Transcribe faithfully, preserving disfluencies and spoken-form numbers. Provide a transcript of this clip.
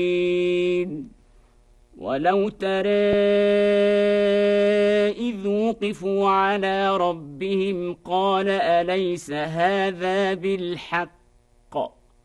ولو ترى إذ وقفوا على ربهم قال أليس هذا بالحق